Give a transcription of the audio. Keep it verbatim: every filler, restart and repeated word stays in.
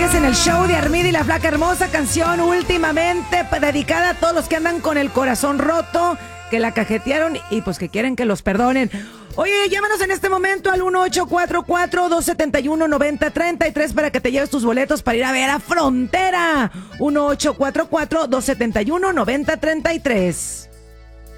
Señores, en el show de Armida y la Flaca, hermosa canción últimamente dedicada a todos los que andan con el corazón roto, que la cajetearon y pues que quieren que los perdonen. Oye, llámanos en este momento al uno ocho cuatro cuatro, dos siete uno, nueve cero tres tres para que te lleves tus boletos para ir a ver a Frontera. uno ocho cuatro cuatro, dos siete uno, nueve cero tres tres.